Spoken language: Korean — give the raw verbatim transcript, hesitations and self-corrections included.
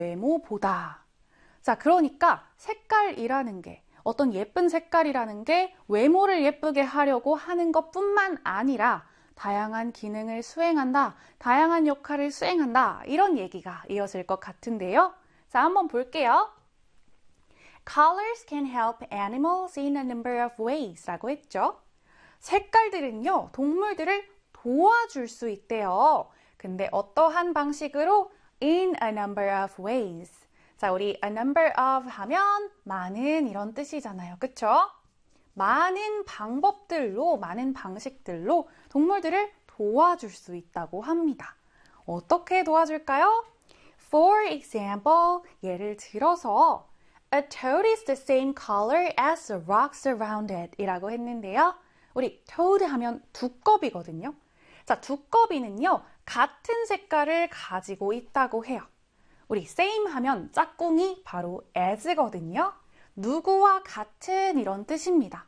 외모보다. 자, 그러니까 색깔이라는 게, 어떤 예쁜 색깔이라는 게 외모를 예쁘게 하려고 하는 것뿐만 아니라 다양한 기능을 수행한다, 다양한 역할을 수행한다, 이런 얘기가 이어질 것 같은데요. 자, 한번 볼게요. Colors can help animals in a number of ways 라고 했죠. 색깔들은요, 동물들을 도와줄 수 있대요. 근데 어떠한 방식으로? In a number of ways. 자, 우리 a number of 하면 많은 이런 뜻이잖아요. 그쵸? 많은 방법들로, 많은 방식들로 동물들을 도와줄 수 있다고 합니다. 어떻게 도와줄까요? For example, 예를 들어서 A toad is the same color as the rocks around it 이라고 했는데요. 우리 toad 하면 두꺼비거든요. 자, 두꺼비는요, 같은 색깔을 가지고 있다고 해요. 우리 same 하면 짝꿍이 바로 as거든요. 누구와 같은 이런 뜻입니다.